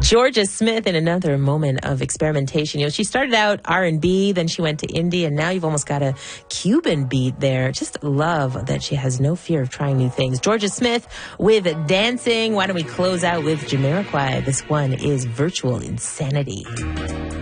Georgia Smith in another moment of experimentation. You know, she started out R&B, then she went to indie, and now you've almost got a Cuban beat there. Just love that she has no fear of trying new things. Georgia Smith with Dancing. Why don't we close out with Jamiroquai? This one is Virtual Insanity.